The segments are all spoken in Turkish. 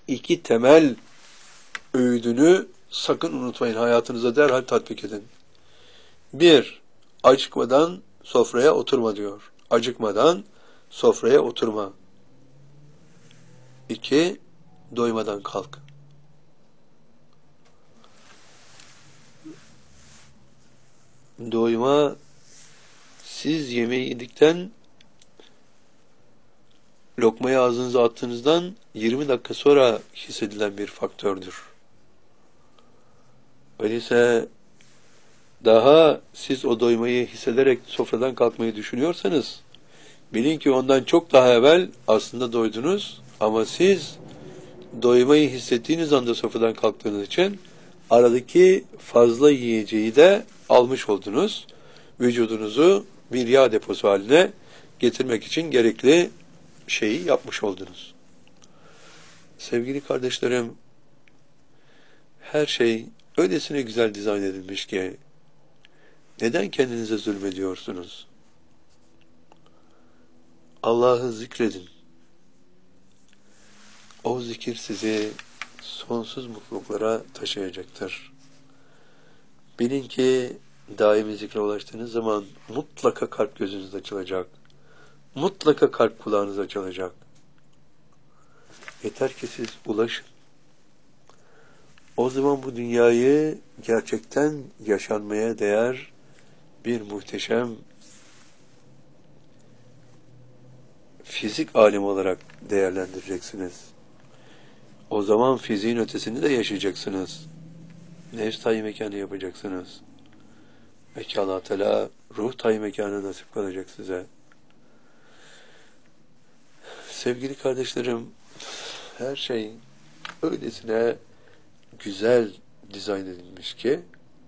iki temel öğüdünü sakın unutmayın. Hayatınıza derhal tatbik edin. 1. Acıkmadan sofraya oturma diyor. Acıkmadan sofraya oturma. 2. Doymadan kalk. Doyma, siz yemeği yedikten, lokmayı ağzınıza attığınızdan 20 dakika sonra hissedilen bir faktördür. Öyleyse daha siz o doymayı hissederek sofradan kalkmayı düşünüyorsanız, bilin ki ondan çok daha evvel aslında doydunuz ama siz doymayı hissettiğiniz anda sofradan kalktığınız için aradaki fazla yiyeceği de almış oldunuz. Vücudunuzu bir yağ deposu haline getirmek için gerekli şeyi yapmış oldunuz. Sevgili kardeşlerim, her şey öylesine güzel dizayn edilmiş ki neden kendinize zulmediyorsunuz? Allah'ı zikredin. O zikir sizi sonsuz mutluluklara taşıyacaktır. Bilin ki daimi zikre ulaştığınız zaman mutlaka kalp gözünüz açılacak. Mutlaka kalp kulağınız açılacak. Yeter ki siz ulaşın. O zaman bu dünyayı gerçekten yaşanmaya değer bir muhteşem fizik alemi olarak değerlendireceksiniz. O zaman fiziğin ötesini de yaşayacaksınız. Nefs tayi mekanı yapacaksınız. Belki Allah Teala ruh tayi mekanı nasip kalacak size. Sevgili kardeşlerim, her şey öylesine güzel dizayn edilmiş ki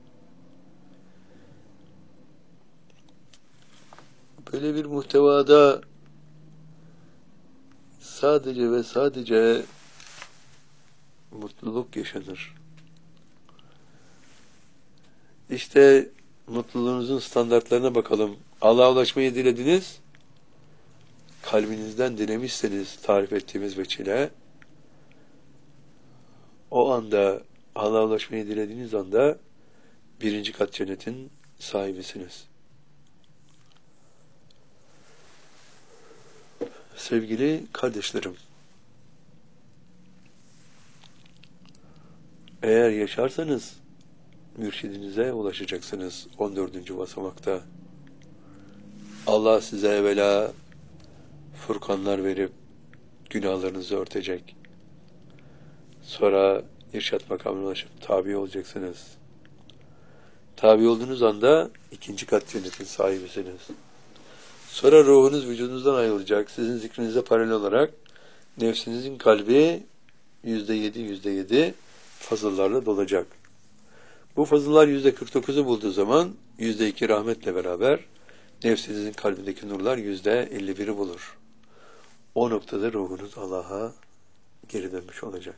böyle bir muhtevada sadece ve sadece mutluluk yaşanır. İşte mutluluğunuzun standartlarına bakalım. Allah'a ulaşmayı dilediniz, kalbinizden dilemişseniz tarif ettiğimiz veçile, o anda Allah'a ulaşmayı dilediğiniz anda birinci kat cennetin sahibisiniz. Sevgili kardeşlerim, eğer yaşarsanız mürşidinize ulaşacaksınız 14. basamakta. Allah size evvela furkanlar verip günahlarınızı örtecek. Sonra irşat makamına ulaşıp tabi olacaksınız. Tabi olduğunuz anda ikinci kat cennetin sahibisiniz. Sonra ruhunuz vücudunuzdan ayrılacak. Sizin zikrinize paralel olarak nefsinizin kalbi %7 fazıllarla dolacak. Bu fazıllar %49'u bulduğu zaman %2 rahmetle beraber nefsinizin kalbindeki nurlar %51'i bulur. O noktada ruhunuz Allah'a geri dönmüş olacak.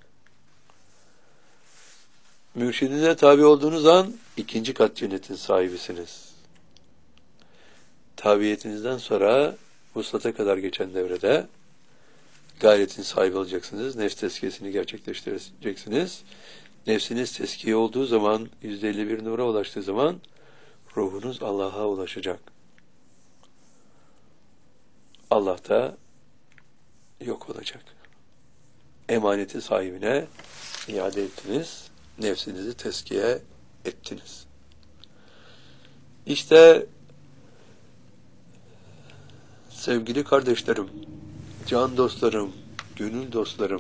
Mürşidinize tabi olduğunuz an ikinci kat cennetin sahibisiniz. Tabiyetinizden sonra vuslata kadar geçen devrede gayretin sahibi olacaksınız. Nefs tezkiyesini gerçekleştireceksiniz. Nefsiniz tezkiye olduğu zaman, %51 nura ulaştığı zaman ruhunuz Allah'a ulaşacak. Allah da yok olacak. Emaneti sahibine iade ettiniz. Nefsinizi tezkiye ettiniz. İşte sevgili kardeşlerim, can dostlarım, gönül dostlarım,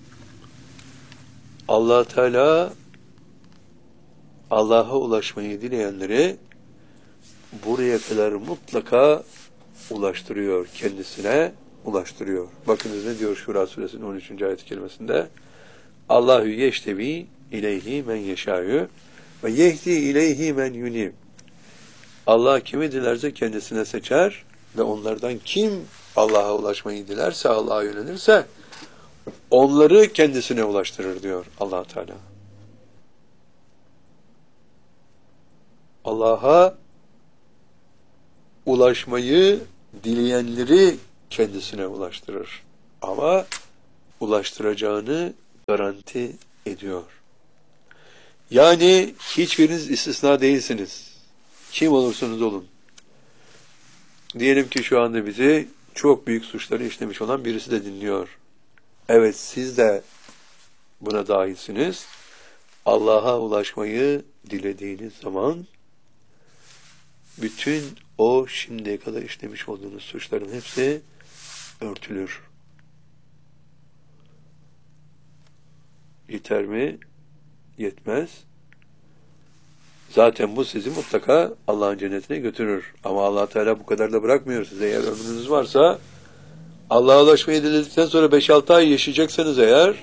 Allah Teala Allah'a ulaşmayı dileyenleri buraya kadar mutlaka ulaştırıyor, kendisine ulaştırıyor. Bakınız ne diyor Şura suresinin 13. ayet-i kerimesinde: Allahu yeştevi ileyhi men yeşâ'yu ve yehdi ileyhi men yunib. Allah kimi dilerse kendisine seçer ve onlardan kim Allah'a ulaşmayı dilerse, Allah'a yönelirse onları kendisine ulaştırır diyor Allah Teala. Allah'a ulaşmayı dileyenleri kendisine ulaştırır. Ama ulaştıracağını garanti ediyor. Yani hiçbiriniz istisna değilsiniz. Kim olursanız olun. Diyelim ki şu anda bizi çok büyük suçları işlemiş olan birisi de dinliyor. Evet, siz de buna dahilsiniz. Allah'a ulaşmayı dilediğiniz zaman bütün o şimdiye kadar işlemiş olduğunuz suçların hepsi örtülür. Yeter mi? Yetmez. Zaten bu sizi mutlaka Allah'ın cennetine götürür. Ama Allah Teala bu kadar da bırakmıyor size. Eğer ömrünüz varsa Allah'a ulaşmayı diledikten sonra 5-6 ay yaşayacaksanız eğer,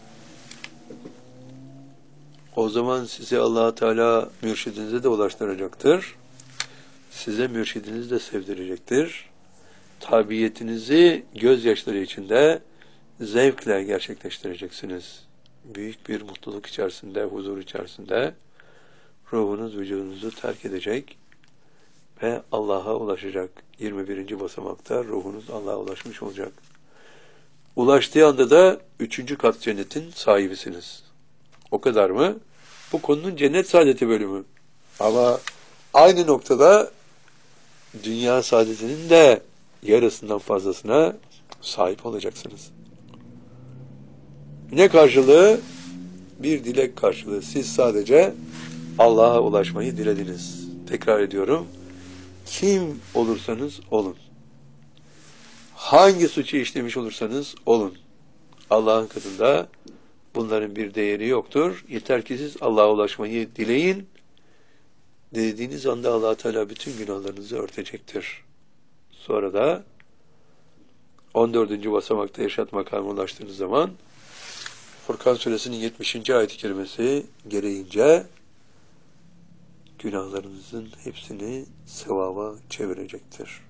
o zaman sizi Allah Teala mürşidinize de ulaştıracaktır. Size mürşidinizi de sevdirecektir. Tabiyetinizi gözyaşları içinde zevkle gerçekleştireceksiniz. Büyük bir mutluluk içerisinde, huzur içerisinde ruhunuz vücudunuzu terk edecek ve Allah'a ulaşacak. 21. basamakta ruhunuz Allah'a ulaşmış olacak. Ulaştığı anda da 3. kat cennetin sahibisiniz. O kadar mı? Bu konunun cennet saadeti bölümü. Ama aynı noktada dünya saadetinin de yarısından fazlasına sahip olacaksınız. Ne karşılığı? Bir dilek karşılığı. Siz sadece Allah'a ulaşmayı dilediniz. Tekrar ediyorum. Kim olursanız olun. Hangi suçu işlemiş olursanız olun. Allah'ın katında bunların bir değeri yoktur. Yeter ki siz Allah'a ulaşmayı dileyin. Dilediğiniz anda Allah Teala bütün günahlarınızı örtecektir. Sonra da 14. basamakta yaşat makamına ulaştığınız zaman Furkan Suresinin 70. ayet-i kerimesi gereğince günahlarınızın hepsini sevaba çevirecektir.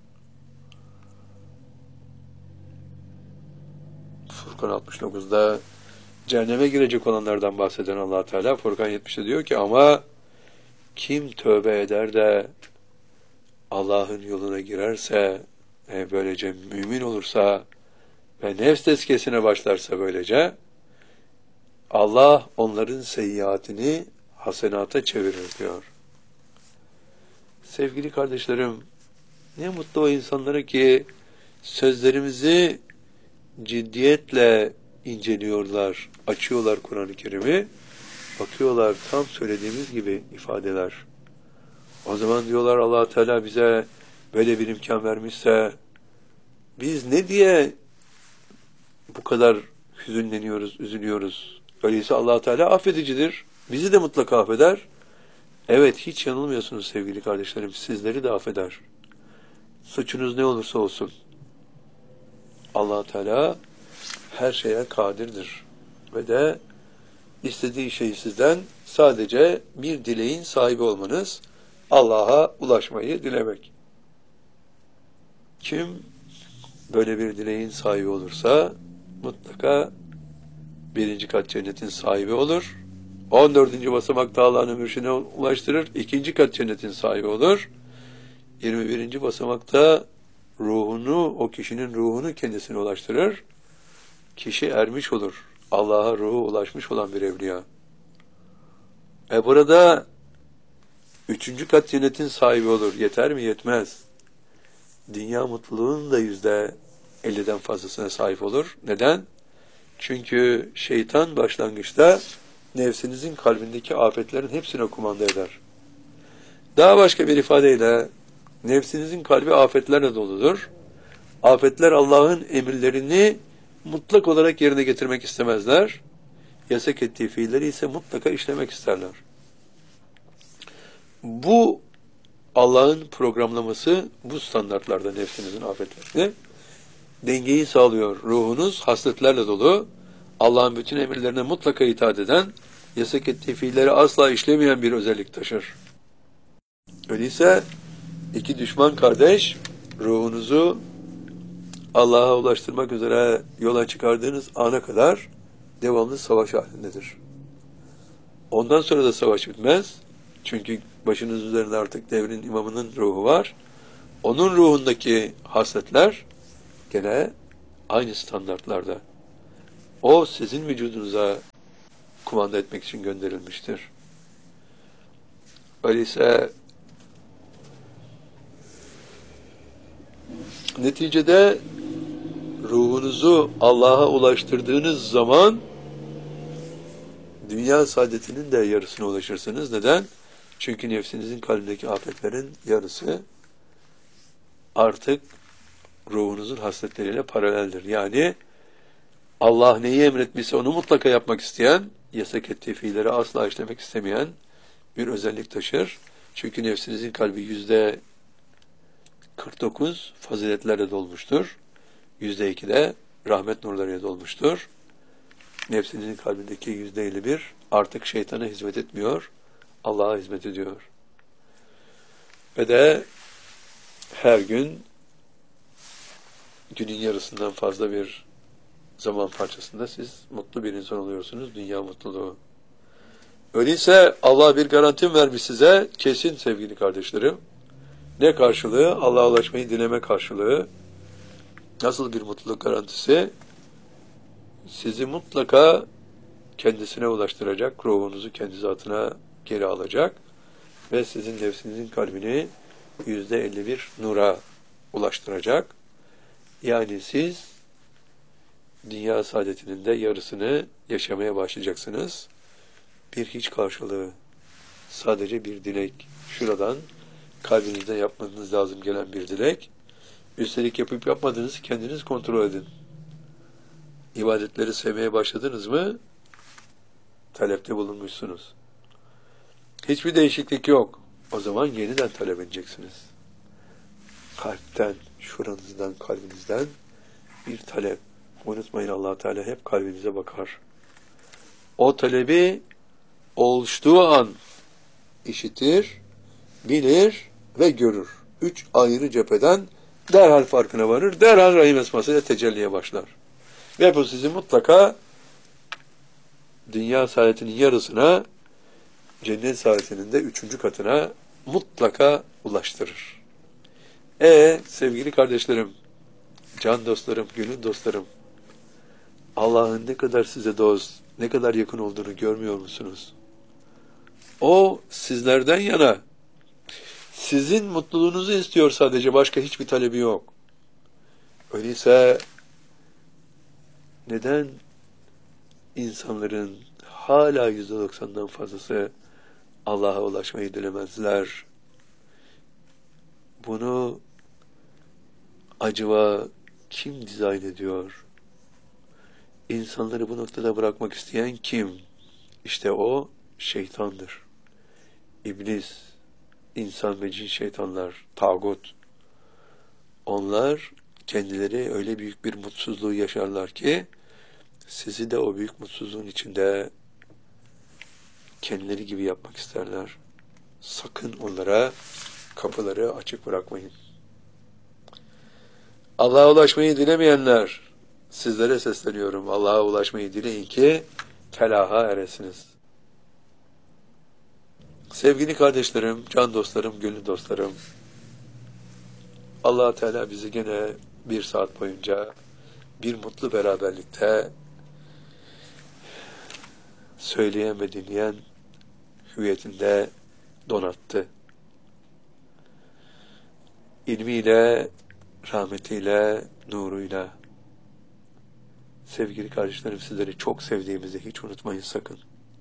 Furkan 69'da cehenneme girecek olanlardan bahseden Allah Teala Furkan 70'te diyor ki ama kim tövbe eder de Allah'ın yoluna girerse böylece mümin olursa ve nefs tezkiyesine başlarsa böylece Allah onların seyyiatini hasenata çevirir diyor. Sevgili kardeşlerim, ne mutlu o insanlara ki sözlerimizi ciddiyetle inceliyorlar, açıyorlar Kur'an-ı Kerim'i, bakıyorlar tam söylediğimiz gibi ifadeler. O zaman diyorlar Allah Teala bize böyle bir imkan vermişse biz ne diye bu kadar hüzünleniyoruz, üzülüyoruz? Öyleyse Allah Teala affedicidir. Bizi de mutlaka affeder. Evet, hiç yanılmıyorsunuz sevgili kardeşlerim. Sizleri de affeder. Suçunuz ne olursa olsun. Allah Teala her şeye kadirdir. Ve de istediği şey sizden sadece bir dileğin sahibi olmanız, Allah'a ulaşmayı dilemek. Kim böyle bir dileğin sahibi olursa mutlaka 1. kat cennetin sahibi olur. 14. basamakta Allah'ın mürşidine ulaştırır. 2. kat cennetin sahibi olur. 21. basamakta ruhunu, o kişinin ruhunu kendisine ulaştırır. Kişi ermiş olur. Allah'a ruhu ulaşmış olan bir evliya. Burada 3. kat cennetin sahibi olur. Yeter mi? Yetmez. Dünya mutluluğunun da %50'den fazlasına sahip olur. Neden? Çünkü şeytan başlangıçta nefsinizin kalbindeki afetlerin hepsine kumanda eder. Daha başka bir ifadeyle nefsinizin kalbi afetlerle doludur. Afetler Allah'ın emirlerini mutlak olarak yerine getirmek istemezler. Yasak ettiği fiilleri ise mutlaka işlemek isterler. Bu Allah'ın programlaması bu standartlarda nefsinizin afetlerini dengeyi sağlıyor. Ruhunuz hasletlerle dolu, Allah'ın bütün emirlerine mutlaka itaat eden, yasak ettiği fiilleri asla işlemeyen bir özellik taşır. Öyleyse iki düşman kardeş ruhunuzu Allah'a ulaştırmak üzere yola çıkardığınız ana kadar devamlı savaş halindedir. Ondan sonra da savaş bitmez. Çünkü başınız üzerinde artık devrin imamının ruhu var. Onun ruhundaki hasletler gene aynı standartlarda. O sizin vücudunuza kumanda etmek için gönderilmiştir. Öyleyse neticede ruhunuzu Allah'a ulaştırdığınız zaman dünya saadetinin de yarısına ulaşırsınız. Neden? Çünkü nefsinizin kalbindeki afetlerin yarısı artık ruhunuzun hasletleriyle paraleldir. Yani Allah neyi emretmişse onu mutlaka yapmak isteyen, yasak ettiği fiilleri asla işlemek istemeyen bir özellik taşır. Çünkü nefsinizin kalbi %49 faziletlerle dolmuştur. %2 de rahmet nurlarıyla dolmuştur. Nefsinizin kalbindeki %51 artık şeytana hizmet etmiyor, Allah'a hizmet ediyor. Ve de her gün günün yarısından fazla bir zaman parçasında siz mutlu bir insan oluyorsunuz, dünya mutluluğu. Öyleyse Allah bir garanti vermiş size, kesin sevgili kardeşlerim. Ne karşılığı? Allah'a ulaşmayı dileme karşılığı. Nasıl bir mutluluk garantisi? Sizi mutlaka kendisine ulaştıracak, ruhunuzu kendi zatına geri alacak ve sizin nefsinizin kalbini %51 nura ulaştıracak. Yani siz dünya saadetinin de yarısını yaşamaya başlayacaksınız. Bir hiç karşılığı, sadece bir dilek. Şuradan kalbinizde yapmanız lazım gelen bir dilek. Üstelik yapıp yapmadığınızı kendiniz kontrol edin. İbadetleri sevmeye başladınız mı? Talepte bulunmuşsunuz. Hiçbir değişiklik yok. O zaman yeniden talep edeceksiniz. Kalpten, şuranızdan, kalbinizden bir talep. Unutmayın, Allah Teala hep kalbinize bakar. O talebi oluştuğu an işitir, bilir ve görür. 3 ayrı cepheden derhal farkına varır, derhal rahim esmasıyla tecelliye başlar. Ve bu sizi mutlaka dünya saadetinin yarısına, cennet saadetinin de 3. katına mutlaka ulaştırır. Sevgili kardeşlerim, can dostlarım, gönül dostlarım, Allah'ın ne kadar size dost, ne kadar yakın olduğunu görmüyor musunuz? O sizlerden yana, sizin mutluluğunuzu istiyor sadece, başka hiçbir talebi yok. Öyleyse neden insanların hala %90'dan fazlası Allah'a ulaşmayı dilemezler? Bunu acaba kim dizayn ediyor? İnsanları bu noktada bırakmak isteyen kim? İşte o şeytandır. İblis, insan ve cin şeytanlar, tağut. Onlar kendileri öyle büyük bir mutsuzluğu yaşarlar ki sizi de o büyük mutsuzluğun içinde kendileri gibi yapmak isterler. Sakın onlara kapıları açık bırakmayın. Allah'a ulaşmayı dilemeyenler, sizlere sesleniyorum. Allah'a ulaşmayı dileyin ki felaha eresiniz. Sevgili kardeşlerim, can dostlarım, gönül dostlarım, Allah Teala bizi gene 1 saat boyunca bir mutlu beraberlikte söyleyen ve dinleyen hüviyetinde donattı. İlmiyle, rahmetiyle, nuruyla. Sevgili kardeşlerim, sizleri çok sevdiğimizi hiç unutmayın sakın.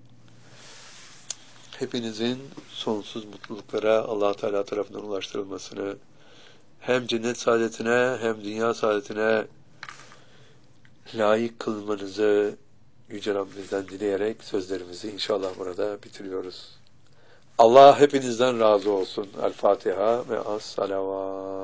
Hepinizin sonsuz mutluluklara Allah Teala tarafından ulaştırılmasını, hem cennet saadetine hem dünya saadetine layık kılmanızı Yüce Rabbimizden dileyerek sözlerimizi inşallah burada bitiriyoruz. Allah hepinizden razı olsun. El Fatiha ve as-salavat.